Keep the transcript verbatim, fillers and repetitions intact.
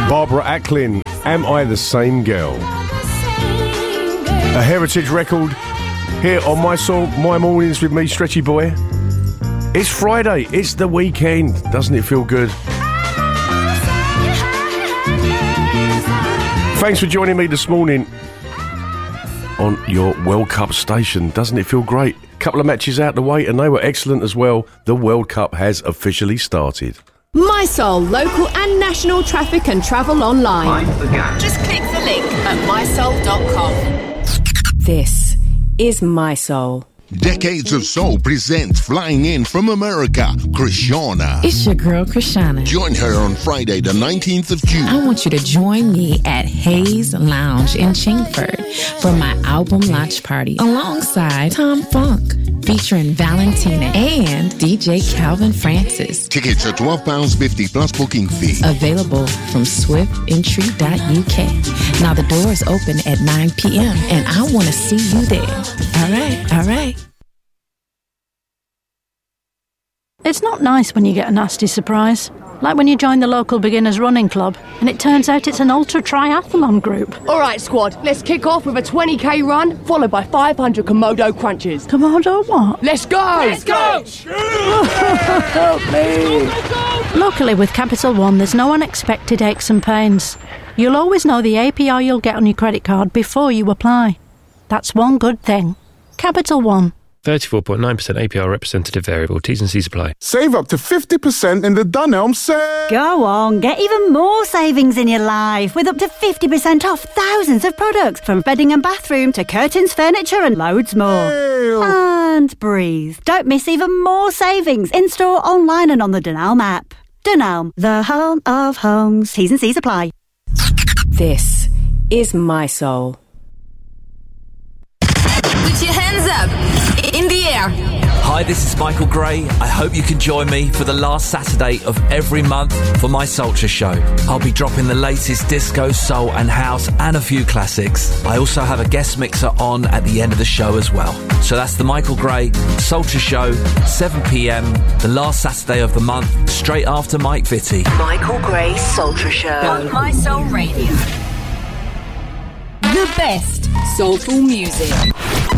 Barbara Acklin, Am I the Same Girl? A heritage record here on My Soul, My Mornings with me, Stretchy Boy. It's Friday, it's the weekend. Doesn't it feel good? Thanks for joining me this morning on your World Cup station. Doesn't it feel great? A couple of matches out the way and they were excellent as well. The World Cup has officially started. My Soul, local and national traffic and travel online. Just click the link at my soul dot com. This is My Soul. Decades of Soul presents Flying In from America, Krishana. It's your girl, Krishana. Join her on Friday, the nineteenth of June. I want you to join me at Hayes Lounge in Chingford for my album launch party alongside Tom Funk, featuring Valentina and D J Calvin Francis. Tickets are twelve pounds fifty plus booking fee. Available from swift entry dot U K. Now the doors open at nine p.m. and I want to see you there. All right, all right. It's not nice when you get a nasty surprise. Like when you join the local beginners running club and it turns out it's an ultra triathlon group. All right, squad, let's kick off with a twenty k run followed by five hundred Komodo crunches. Komodo what? Let's go! Let's go! Help me! Locally with Capital One, there's no unexpected aches and pains. You'll always know the A P R you'll get on your credit card before you apply. That's one good thing. Capital One. thirty-four point nine percent A P R representative variable. T's and C's apply. Save up to fifty percent in the Dunelm sale. Go on, get even more savings in your life with up to fifty percent off thousands of products from bedding and bathroom to curtains, furniture and loads more. Ew. And breathe. Don't miss even more savings in-store, online and on the Dunelm app. Dunelm, the home of homes. T's and C's apply. This is My Soul. Put your hands up, in the air. Hi, this is Michael Gray. I hope you can join me for the last Saturday of every month for my Sultra show. I'll be dropping the latest disco, soul and house and a few classics. I also have a guest mixer on at the end of the show as well. So that's the Michael Gray Sultra show, seven p.m, the last Saturday of the month, straight after Mike Vitti. Michael Gray Sultra show on My Soul Radio. The best soulful music.